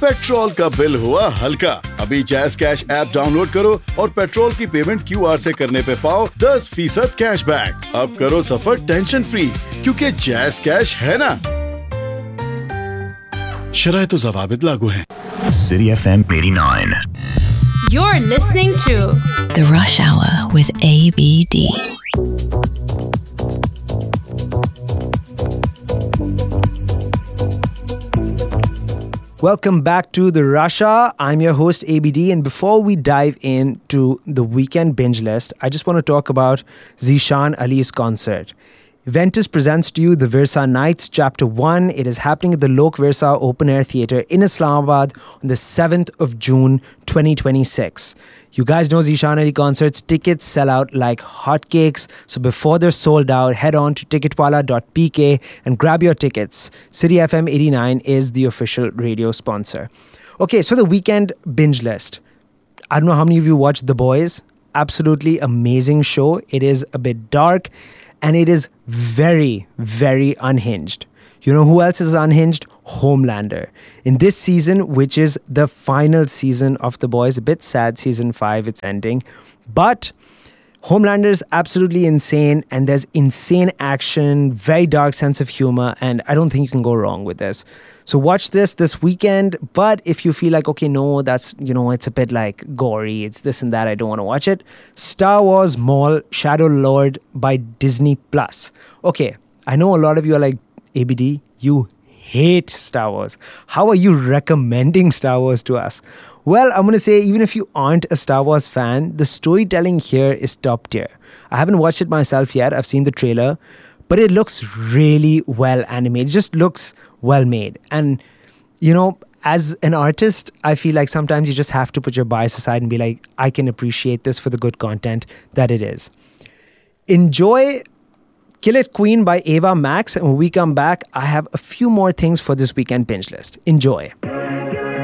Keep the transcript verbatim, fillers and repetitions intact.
Petrol का bill हुआ हल्का। अभी जैस कैश ऐप डाउनलोड करो और पेट्रोल की पेमेंट क्यू आर से करने पे पाओ दस फीसद कैशबैक। अब करो सफर टेंशन फ्री, क्योंकि जैस कैश है ना। शराय तो ज़वाबित लागू हैं। City F M eighty-nine. You're listening to The Rush Hour with A B D. Welcome back to The Rush Hour. I'm your host A B D, and before we dive into the weekend binge list, I just want to talk about Zishan Ali's concert. Ventus presents to you the Virsa Nights Chapter one. It is happening at the Lok Virsa Open Air Theatre in Islamabad on the seventh of June twenty twenty-six. You guys know Zishan Ali concerts, tickets sell out like hotcakes. So before they're sold out, head on to ticketwala dot p k and grab your tickets. City F M eighty-nine is the official radio sponsor. Okay, so the weekend binge list. I don't know how many of you watched The Boys. Absolutely amazing show. It is a bit dark. And it is very, very unhinged. You know who else is unhinged? Homelander. In this season, which is the final season of The Boys, a bit sad, season five, it's ending. But Homelander is absolutely insane, and there's insane action, very dark sense of humor, and I don't think you can go wrong with this. So watch this this weekend, but if you feel like, okay, no, that's, you know, it's a bit like gory, it's this and that, I don't want to watch it. Star Wars Maul Shadow Lord by Disney Plus. Okay, I know a lot of you are like, A B D, you hate Star Wars. How are you recommending Star Wars to us? Well, I'm going to say, even if you aren't a Star Wars fan, the storytelling here is top tier. I haven't watched it myself yet. I've seen the trailer, but it looks really well animated. It just looks well made. And, you know, as an artist, I feel like sometimes you just have to put your bias aside and be like, I can appreciate this for the good content that it is. Enjoy Kill It Queen by Ava Max. And when we come back, I have a few more things for this weekend binge list. Enjoy.